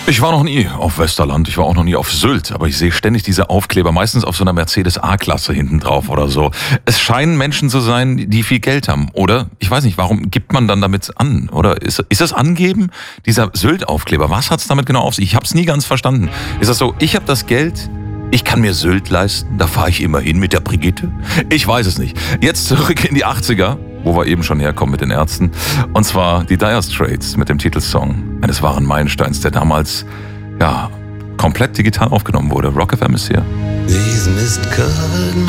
Ich war noch nie auf Westerland, ich war auch noch nie auf Sylt, aber ich sehe ständig diese Aufkleber, meistens auf so einer Mercedes A-Klasse hinten drauf oder so. Es scheinen Menschen zu sein, die viel Geld haben, oder? Ich weiß nicht, warum gibt man dann damit an? Oder ist das Angeben, dieser Sylt-Aufkleber? Was hat's damit genau auf sich? Ich habe es nie ganz verstanden. Ist das so, ich habe das Geld, ich kann mir Sylt leisten, da fahre ich immer hin mit der Brigitte? Ich weiß es nicht. Jetzt zurück in die 80er, wo wir eben schon herkommen mit den Ärzten. Und zwar die Dire Straits mit dem Titelsong eines wahren Meilensteins, der damals, komplett digital aufgenommen wurde. Rock FM ist hier.